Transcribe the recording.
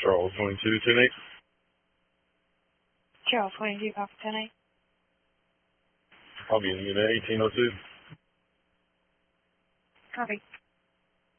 Charles 22, 10-8. Charles 22, Papa 10-8. I'll be in unit 1802. Copy.